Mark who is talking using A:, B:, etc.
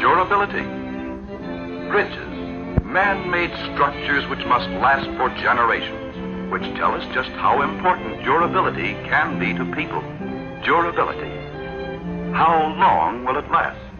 A: durability. Bridges, man-made structures which must last for generations, which tell us just how important durability can be to people. Durability. How long will it last?